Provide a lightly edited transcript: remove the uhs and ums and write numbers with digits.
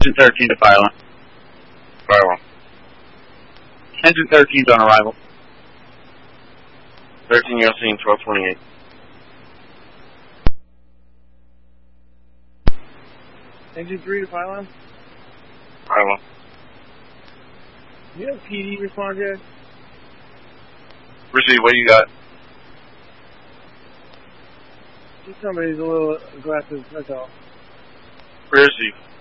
Engine 13 to Pylon. Pylon. Engine 13's on arrival. 13, you're seeing 1228. Engine 3 to Pylon. Pylon. You have PD respond yet? Receive, what do you got? Just somebody's a little aggressive, that's all. Receive.